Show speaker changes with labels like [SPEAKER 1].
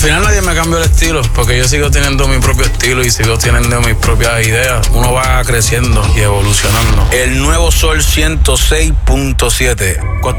[SPEAKER 1] final nadie me cambió el estilo, porque yo sigo teniendo mi propio estilo y sigo teniendo mis propias ideas. Uno va creciendo y evolucionando. El nuevo Sol 106.7.